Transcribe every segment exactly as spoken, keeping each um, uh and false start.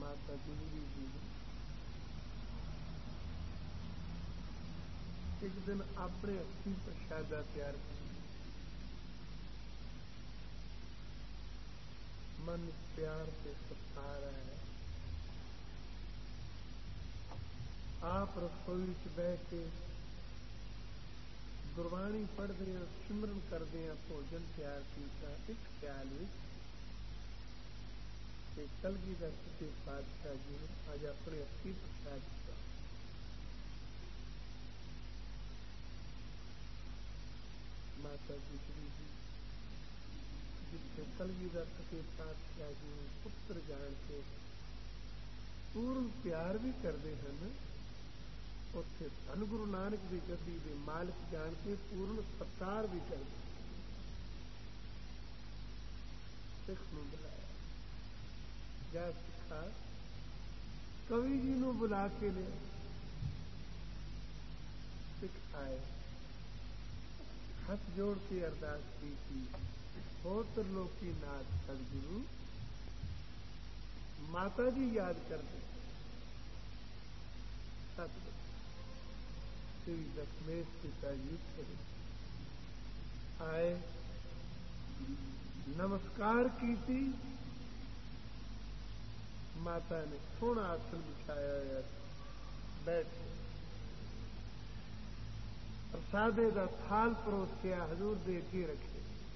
ماتا گجری جی نے ایک دن اپنے ہاتھی پرشادہ تیار کیا، من پیار سے ستار ہے، آپ رسوئی چ بہ کے گروانی پڑھتے ہیں، سمرن کرتے ہیں، بوجن تیار کیا، ایک خیال کہ کلگیدھر سچے پاتشاہ جی نے اج اپنے ہاتھی پرشاد کیا۔ ماتا گجری جی جتنے کلگیدھر سچے پاتشاہ جی نے پتر جان کے پورن پیار بھی کرتے ہیں، اتے دھن گرو نانک کی گدی کے مالک جان کے پورن ستار بھی کرتے، سکھ نو بلایا، جا سکھا کبھی جی نو بلا کے لیا، سکھ آئے، ہاتھ جوڑ کے ارداس کی تھی، ہو ترلوکی ناتھ سدگرو ماتا جی یاد کرتے، سب شری دشمیش پتا جی کھڑے آئے، نمسکار کی تھی، ماتا نے سونا آسن بچھایا ہوا بیٹھ پرسادے کا تھال پروس کے حضور دے کے رکھے،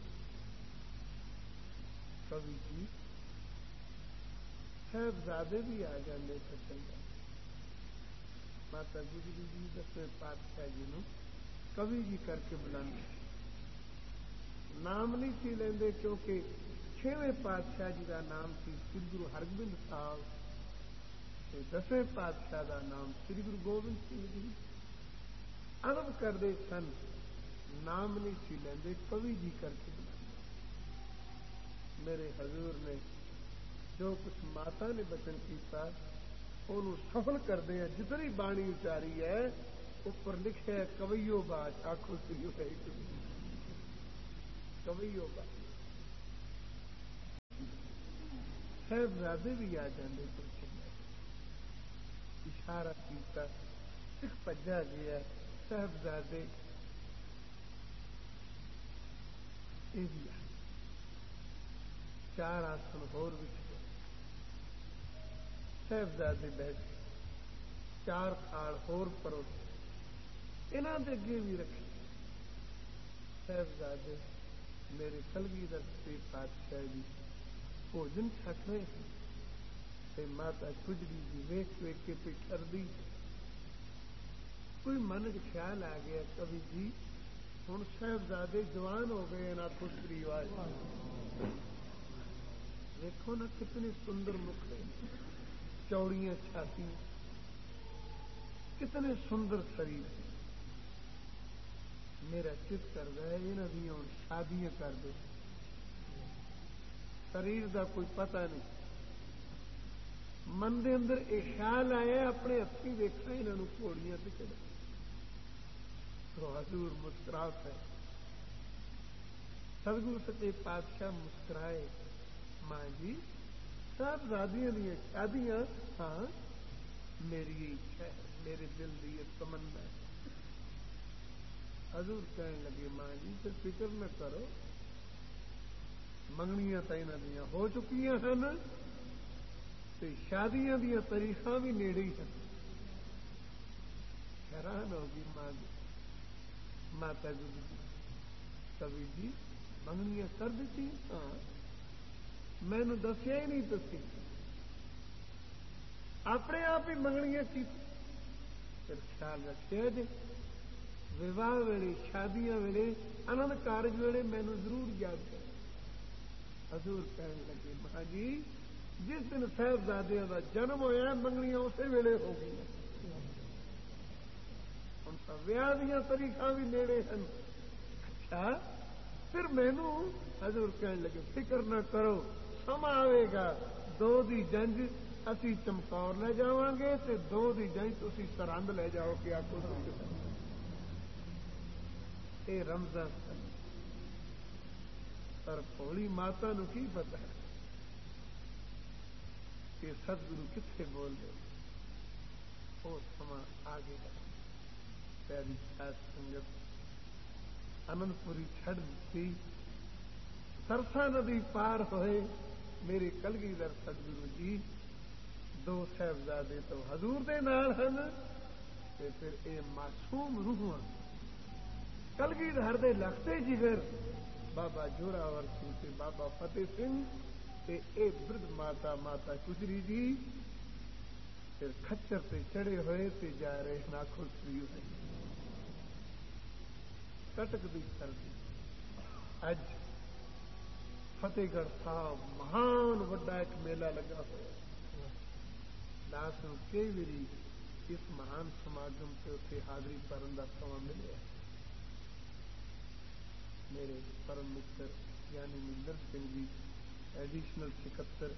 کبھی جی صاحبزادے بھی آ جاندے تو چنگا، ماتا گجری جی دسویں پاتشاہ جی نو کبھی جی کر کے بلانے، نام نہیں سی لیندے کیونکہ چھویں پاتشاہ جی کا نام سی سری گرو ہرگوبند صاحب، دسویں پاتشاہ کا نام سری گرو گوبند سنگھ جی، ادب کرتے سن، نام نہیں سی لیندے، کبھی جی کر کے بلانے۔ میرے حضور نے جو کچھ ماتا نے بچن کیتا انہوں سفل کرتے ہیں، جتنی بانی اچاری ہے اوپر لکھے ہے کویو بات، آخو سریو ہے کویو بات، صاحبزادے بھی آ جاندے تو چنگا، اشارہ کیتا، سکھ پجا گیا، صاحبزادے یہ بھی آئے، چار آسن ہور بچھے، صاحبزادے بیٹھے، چار تھال ہور پروسے، انہاں دے اگے بھی رکھے، صاحبزادے میرے کلگیدھر سچے پاتشاہ جی بوجن چھک رہے ہیں، تے ماتا گجری جی ویکھ ویکھ کے پہ ٹردی، کوئی من چ خیال آ گیا کبھی جی ہن صاحبزادے جوان ہو گئے نا، پتری دیکھو نا کتنے سندر مکھڑے، چوڑیاں چھاتیاں، کتنے سندر شریر، میرا چت کرتا ہے یہاں دیا ہوں شادیاں کر دے، شریر دا کوئی پتہ نہیں، من دے اندر یہ خیال آیا اپنے ہاتھی دیکھنا یہاں گھوڑیاں سے چڑھا، تو حضور مسکرا پے، سدگرو سچے پاتشاہ مسکرائے، ماں جی صاحبزادیاں دیا شادیاں، ہاں میری یہ اچھا ہے، میرے دل کی یہ تمنا ہے۔ حضور کہنے لگے ماں جی پھر فکر نہ کرو، منگنیاں تو یہاں دیا ہو چکی ہیں، تے شادیاں دیا تاریخ بھی نیڑے ہی ہیں۔ حیران ہوگی ماں جی، ماتا گجری کبھی جی منگنیاں کر دیتی، ہاں مینو دسیا ہی نہیں، تسی اپنے آپ ہی منگنیاں کی، پھر خیال رکھے جی وواہ ویلے شادیاں ویلے آنند کارج ویلے مینو ضرور یاد کرے۔ حضور کہنے لگے ماں جی جس دن صاحبزادیاں کا جنم ہوا منگنیاں اسی ویلے ہو گئی، ہوں تو ویاہ دیا تاریخ بھی نیڑے ہیں، اچھا پھر مینو حضور کہنے لگے فکر نہ کرو، سما آئے گا، دو دی جنج اسی چمکور لے جاواں گے تے دو دی جنج تسی سرہند لے جاؤ گے، آکو اے رمضان سن، پر بھولی ماتا نو کی پتا ہے کہ کہ سدگرو کتنے بول رہے وہ سما آگے گا پیاری ساتھ سنگت آنند پوری چھڑ دیتی سرسا ندی پار ہوئے میرے کلگیدھر سدگرو جی دو صاحبزادے تو حضور دے نال ہن تے پھر اے معصوم روحاں کلگیدھر دے لختے جگر بابا جوراور سنگھ تے بابا فتح سنگھ تے اے برد ماتا ماتا گجری جی پھر کھچر تے چڑھے ہوئے تے جا رہے ناکھو سری ہوئے کٹک دی سردی اج فتح گڑھ صاحب مہان وڈا ایک میلہ لگا ہوا دس نو کئی باری اس مہان سماگم سے اتنے حاضری کرن کا سما ملے میرے پرم متر یعنی مندر سنگھ جی ایڈیشنل سکتر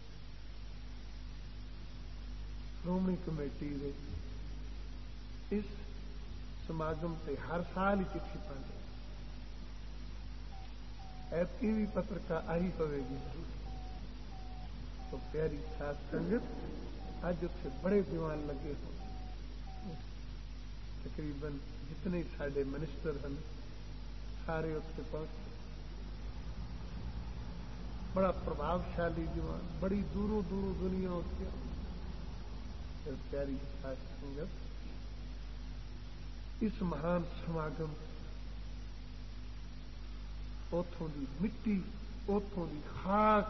شرومنی کمیٹی دے اس سماگم سے ہر سال ہی چٹھی پاتے ایتکی بھی پترکا آئی ہوئے گی تو پیاری ساتھ سنگت اج اتنے بڑے دیوان لگے ہو تقریباً جتنے سارے منسٹر ہیں سارے اتنے پہنچے بڑا پربھاوشالی دیوان بڑی دوروں دوروں دنیا اتنے پیاری ساتھ سنگت اس مہان سماگم اتوں دی مٹی اتوں دی خاک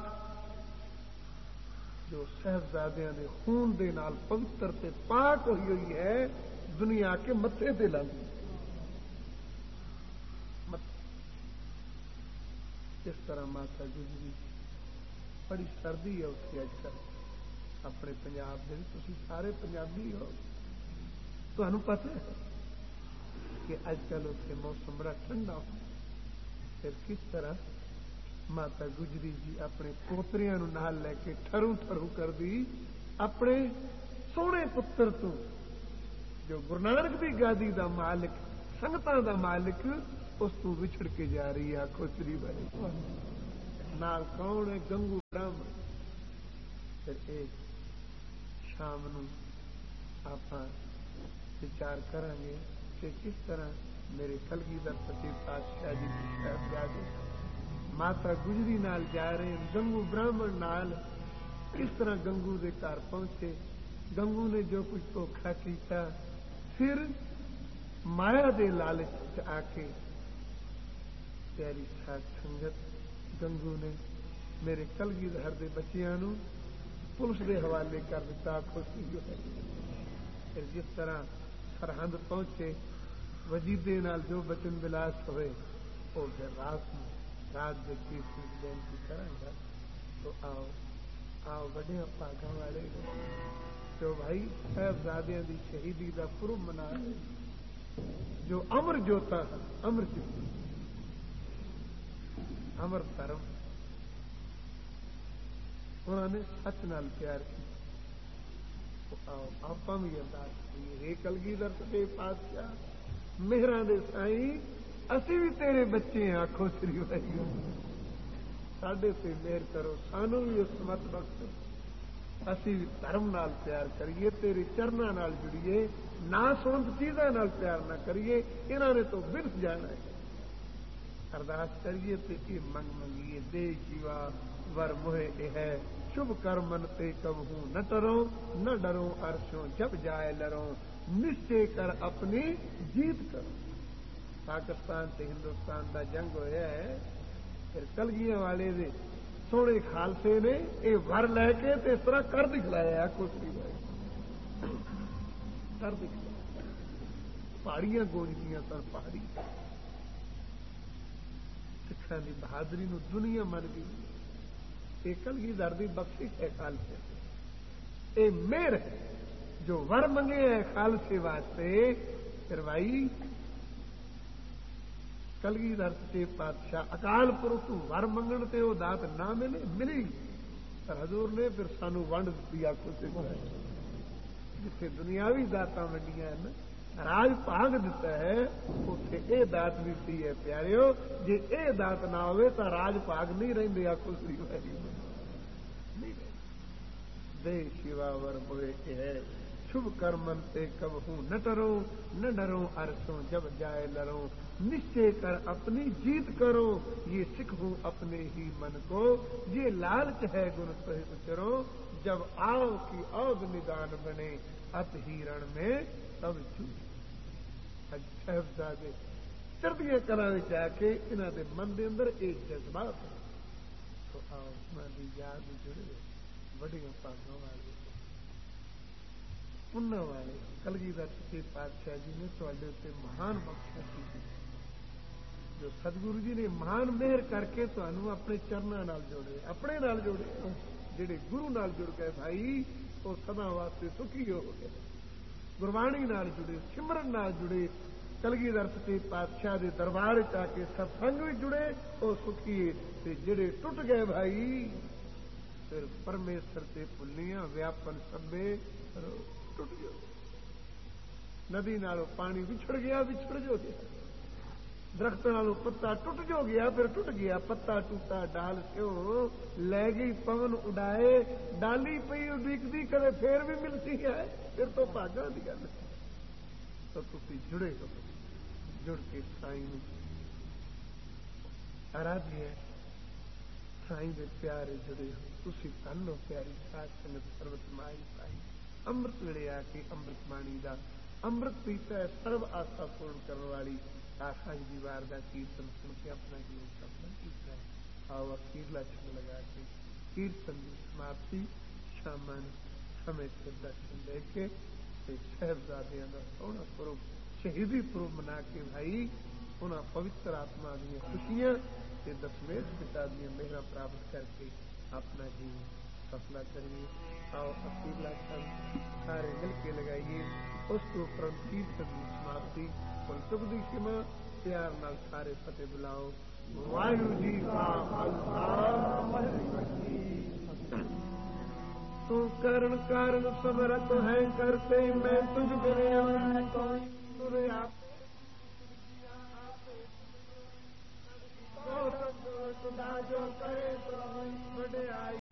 جو صاحبزادیاں دے خون دے نال پوتر تے پاک ہوئی ہوئی ہے دنیا کے متے تے لاندی اس طرح ماتا گجری بڑی سردی ہے اتنے اج کل اپنے پنجاب دے تسی سارے پنجابی ہو تمہیں پتہ ہے کہ اج کل اتنے موسم بڑا ٹھنڈا ہو پھر کس طرح ماتا گجری جی اپنے پوتریاں نو نال لے کے ٹھرو ٹھرو کر دی اپنے سونے پتر تو جو گرو نانک دی گادی دا مالک سنگتاں دا مالک اس تو وچھڑ کے جا رہی ہے آخو سری بھائی نال کون ہے گنگو براہمن پھر اے شام نو آپ وچار کریں گے کہ کس طرح میرے کلگیدھر فتح پاتشاہ جی کی صاحبزادے ماتا گجری نال جا رہے ہیں گنگو براہمن نال کس طرح گنگو دے گھر پہنچے گنگو نے جو کچھ دھوکھا کیتا پھر مایا دے لالچ آ کے پیاری ساتھ سنگت گنگو نے میرے کلگیدھر دے بچیاں نو پولیس دے حوالے کر دیتا خوشی جو ہے پھر جس طرح سرحد پہنچے وجیدے نال جو بچن بلاس ہوئے وہ پھر رات میں رات کے چیف بینتی کریں گا تو آؤ آؤ بڑے پاگاں والے جو بھائی صاحبزادیاں دی شہیدی دا پرب منا جو امر جوتا امر جوتا امر دھرم انہوں نے سچ نال پیار کیا آؤ آپ بھی ارداس کریے کلگیدھر فتح پاتشاہ مہراں دے سائیں اسی بھی تیرے بچے ہیں آخو سری بھائی ساڈے تے مہر کرو سانو بھی اس مت بخش اسی بھی دھرم نال پیار کریے تیرے چرنا نال جڑیے نہ سونت چیزاں نال پیار نہ کریے انہوں نے تو برس جانا ہے ارداس کریے تے یہ منگ منگیے دے شیوا ور موہے اے ہے شبھ کر من تے کب ہوں نہ ٹرو نہ ڈرو عرشوں جب جائے لڑوں نشچے کر اپنی جیت کرو پاکستان تے ہندوستان دا جنگ ہویا ہے پھر کلگیاں والے دے سونے خالصے نے اے ور لے کے تے اس طرح کر دکھلایا ہے کچھ بھی بھائی کر دکھلایا پہاڑیاں گونجدیاں سن پہاڑی سکھاں دی بہادری نو دنیا من گئی یہ کلگیدھر دی بخشش ہے خالصے اے مہر ہے جو ور منگے ہے خالصے واسطے پھر بھائی کلگیدھر فتح پاتشاہ اکال پورخ ور منگن تے وہ دات نہ ملے ملی پر حضور نے پھر سانو ونڈ دیا کچھ جتنے دنیاوی داتاں ونڈیاں ہیں راج پاگ دیتا ہے اتنے اے دات دیتی ہے پیارو جی اے دات نہ ہوئے تو راج پاگ نہیں رہتے آخو سری نہیں दे शिवावर होए के है शुभ कर्मन ते कब हूँ न डरो न डरो अरसों जब जाए लरो निश्चय कर अपनी जीत करो ये सिखूं अपने ही मन को ये लालच है गुण सहित चरो जब आओ की औद निदान बने अत ही रण में तब चूक साहबजादे चढ़दियां कलां विच आके इन्हां दे मन दे अंदर एक जज्बात है तो आओ उन्हां दी याद जुड़े वड्डियां भागां वाले उन्हां वाले कलगीधर सच्चे पातशाह जी ने तुहाडे उत्ते महान बख्शिश की जो सतगुरु जी ने महान मेहर करके तुहानू अपने चरणों नाल जोड़े अपने नाल जोड़े जिहड़े गुरु नाल जुड़ गए भाई वो सदा वास्ते सुखी हो गए गुरबाणी नाल जुड़े सिमरन नाल जुड़े कलगीधर सच्चे पातशाह के दरबार च आके सत्संग भी जुड़े वो सुखी ते जिहड़े टुट गए भाई फिर परमेश्वर ते भुल्लियां व्यापन सभे टुट गए नदी नालों पानी विछड़ गया विछड़ जो गया दरख्त नालों पत्ता टूट जो गया फिर टूट गया पत्ता टूटा डाल क्यों लै गई पवन उड़ाए डाली पई उड़ीकदी कदे फिर भी मिलती है फिर तो भागा दी गल तो तुसी जुड़े हो जुड़ के साईं आराध्य साईं दे प्यारे जुड़े हो तुसी धन हो प्यारी साध संगत सर्वत माई पाई अमृत वेले आके अमृत बाणी दा अमृत पीता है सर्व आशा पूर्ण करने वाली आकाश दीवार का कीर्तन सुन के अपना जीवन सफल किया है आओ अखीरला छंद लगा के कीर्तन की समाप्ति शामन समय से दर्शन लेके साहबजादियों का सोना स्वरूप शहीदी स्वरूप मना के भाई उन्होंने पवित्र आत्मा दी खुशियां ते दसवेश पिता दी मेहरा प्राप्त करके अपना जीवन सफला करिए आओ अखीरला छंद सारे मिल के लगाइए उस तो उपरंत कीर्तन की समाप्ति और सुख दी सीमा प्यार नाल सारे फतेह बुलाओ वाहिगुरू जी का खालसा तू करण कारण समरत है करते मैं तुझ बिन कोई आप जो करे तो बड़े आई